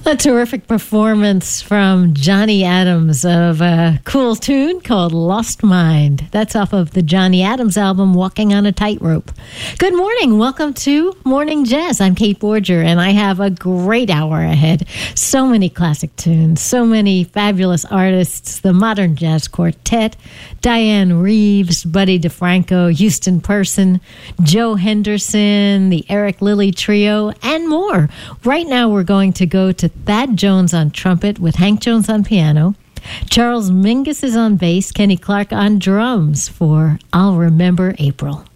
A terrific performance from Johnny Adams of a cool tune called Lost Mind. That's off of the Johnny Adams album, Walking on a Tightrope. Good morning. Welcome to Morning Jazz. I'm Kate Borger, and I have a great hour ahead. So many classic tunes, so many fabulous artists, the Modern Jazz Quartet, Diane Reeves, Buddy DeFranco, Houston Person, Joe Henderson, the Eric Lilly Trio, and more. Right now, we're going to go to Thad Jones on trumpet with Hank Jones on piano. Charles Mingus is on bass, Kenny Clark on drums for I'll Remember April.